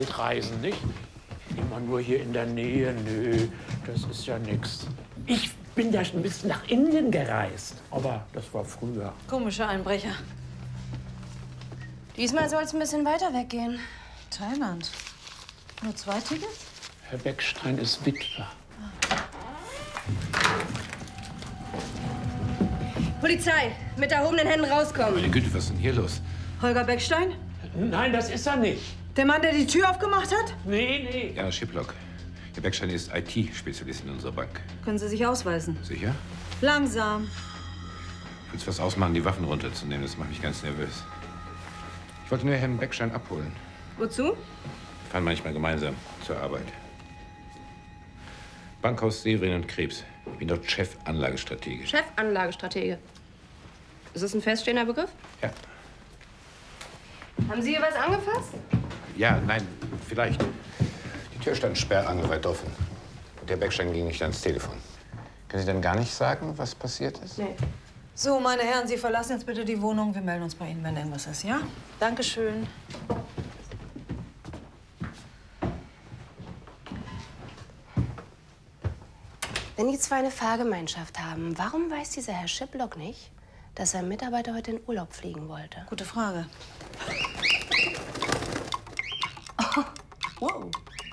Reisen, nicht? Immer nur hier in der Nähe, nö, das ist ja nix. Ich bin ja schon bis nach Indien gereist, aber das war früher. Komischer Einbrecher. Diesmal soll es ein bisschen weiter weggehen. Thailand. Nur 2 Tickets? Herr Beckstein ist Witwer. Polizei, mit erhobenen Händen rauskommen. Meine Güte, was ist denn hier los? Holger Beckstein? Nein, das ist er nicht. Der Mann, der die Tür aufgemacht hat? Nee. Ja, Schiplock. Herr Beckstein ist IT-Spezialist in unserer Bank. Können Sie sich ausweisen? Sicher? Langsam. Ich will es was ausmachen, die Waffen runterzunehmen. Das macht mich ganz nervös. Ich wollte nur Herrn Beckstein abholen. Wozu? Wir fahren manchmal gemeinsam zur Arbeit. Bankhaus Severin und Krebs. Ich bin dort Chefanlagestratege. Chefanlagestratege. Ist das ein feststehender Begriff? Ja. Haben Sie hier was angefasst? Ja, nein, vielleicht. Die Tür stand sperrangelweit offen. Der Beckstein ging nicht ans Telefon. Können Sie denn gar nicht sagen, was passiert ist? Nee. So, meine Herren, Sie verlassen jetzt bitte die Wohnung. Wir melden uns bei Ihnen, wenn irgendwas ist, ja? Dankeschön. Wenn die zwei eine Fahrgemeinschaft haben, warum weiß dieser Herr Schiplock nicht, dass sein Mitarbeiter heute in Urlaub fliegen wollte? Gute Frage. Oh. Wow.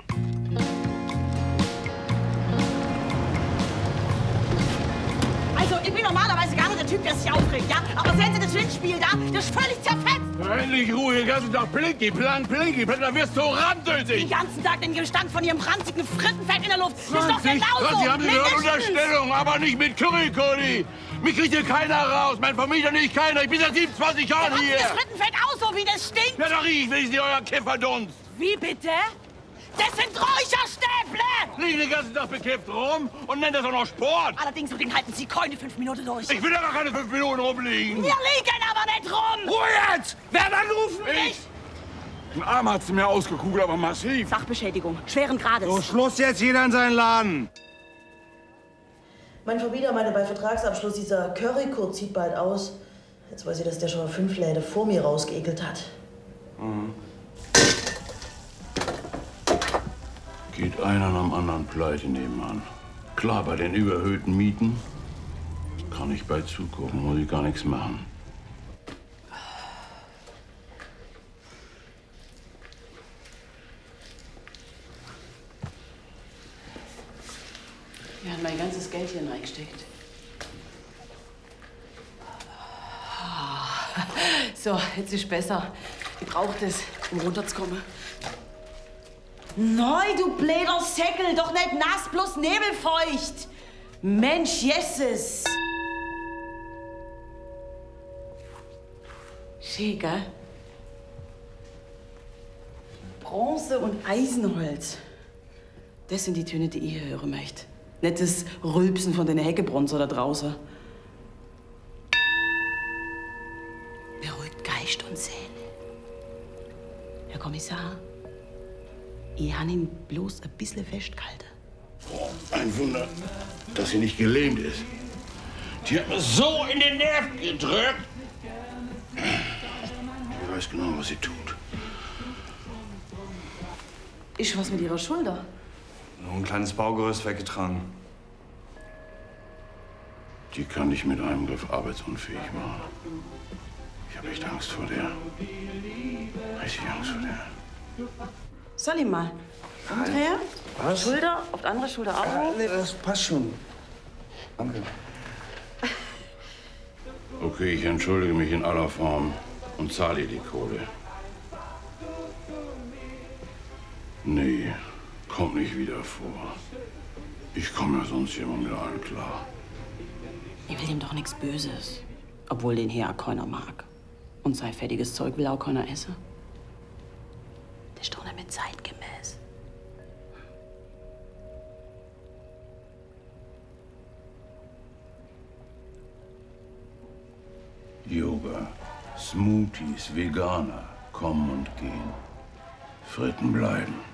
Also, ich bin normalerweise gar nicht der Typ, der sich aufregt, ja? Aber sehen Sie das Windspiel da? Das ist völlig zerfetzt. Endlich Ruhe, den ganzen Tag Plinky, Plan, da wirst du rantötig. Den ganzen Tag den Gestank von Ihrem ranzigen Frittenfett in der Luft. Das ist doch genauso. Sie haben die Unterstellung, aber nicht mit Curry. Mich kriegt hier keiner raus, mein Vermieter nicht keiner. Ich bin seit 27 Jahren Macht hier. das Frittenfett aus, so wie das stinkt? Ja, doch ich will Sie, euer Kifferdunst. Wie bitte? Das sind Räucherstäble! Liegen den ganzen Tag bekifft rum und nennen das auch noch Sport. Allerdings, so den halten Sie keine 5 Minuten durch. Ich will da gar keine 5 Minuten rumliegen. Wir liegen aber nicht rum! Ruhe jetzt! Wer hat angerufen? Ich. Den Arm hat's mir ausgekugelt, aber massiv. Sachbeschädigung, schweren Grades. So, Schluss jetzt, jeder in seinen Laden. Mein Vermieter meinte bei Vertragsabschluss, dieser Curry-Code zieht bald aus. Jetzt weiß ich, dass der schon mal 5 Läden vor mir rausgeekelt hat. Mhm. Geht einer nach dem anderen pleite nebenan. Klar, bei den überhöhten Mieten kann ich bei zugucken, muss ich gar nichts machen. Wir haben mein ganzes Geld hier reingesteckt. So, jetzt ist besser. Ich brauche das, um runterzukommen. Neu, du bläder Säckel, doch nicht nass, bloß nebelfeucht. Mensch, jesses. Schön, gell? Bronze und Eisenholz. Das sind die Töne, die ich hören möchte. Nicht das Rülpsen von den Heckebrunzer da draußen. Beruhigt Geist und Seele. Herr Kommissar, ich habe ihn bloß ein bisschen festgehalten. Oh, ein Wunder, dass sie nicht gelähmt ist. Die hat mir so in den Nerv gedrückt. Ich weiß genau, was sie tut. Ist was mit Ihrer Schulter? Nur ein kleines Baugerüst weggetragen. Die kann ich mit einem Griff arbeitsunfähig machen. Ich habe echt Angst vor der. Richtig Angst vor der. Soll ich mal? Umdrehen? Was? Schulter, auf die andere Schulter auch. Nee, das passt schon. Danke. Okay, ich entschuldige mich in aller Form und zahle ihr die Kohle. Nee, kommt nicht wieder vor. Ich komme ja sonst hier immer mit allen klar. Ich will ihm doch nichts Böses. Obwohl den hier auch keiner mag. Und sein fettiges Zeug will auch keiner essen. Das ist doch nicht mehr zeitgemäß. Yoga, Smoothies, Veganer kommen und gehen. Fritten bleiben.